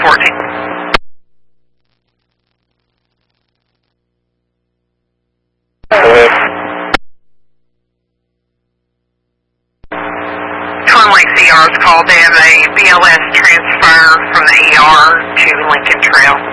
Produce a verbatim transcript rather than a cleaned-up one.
fourteen. Twin Lakes E R is called in a B L S transfer from the E R to Lincoln Trail.